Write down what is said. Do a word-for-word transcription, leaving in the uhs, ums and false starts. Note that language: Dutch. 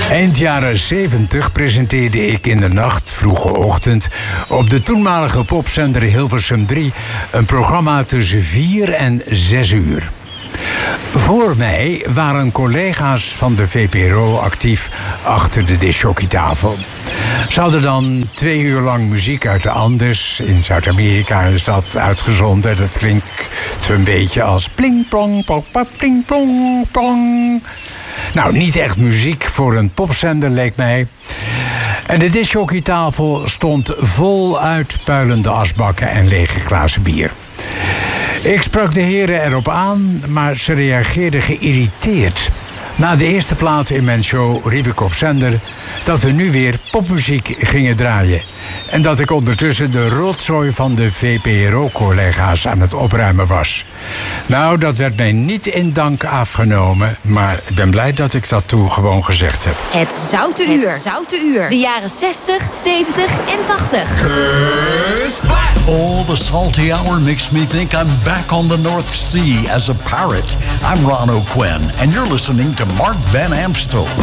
Eind jaren zeventig presenteerde ik in de nacht, vroege ochtend, op de toenmalige popzender Hilversum drie een programma tussen vier en zes uur. Voor mij waren collega's van de V P R O actief achter de discjockeytafel. Ze hadden dan twee uur lang muziek uit de Andes. In Zuid-Amerika is dat uitgezonden. Dat klinkt een beetje als pling plong, plong, pling plong, plong. Nou, niet echt muziek voor een popzender, leek mij. En de discjockeytafel stond vol uitpuilende asbakken en lege glazen bier. Ik sprak de heren erop aan, maar ze reageerden geïrriteerd. Na de eerste plaat in mijn show riep ik op zender dat we nu weer popmuziek gingen draaien. En dat ik ondertussen de rotzooi van de V P R O-collega's aan het opruimen was. Nou, dat werd mij niet in dank afgenomen, maar ik ben blij dat ik dat toen gewoon gezegd heb. Het Zoute Uur. Het Zoute Uur. De jaren zestig, zeventig en tachtig. Oh, the salty hour makes me think I'm back on the North Sea as a pirate. I'm Ron O'Quinn, and you're listening to Mark Van Amstel.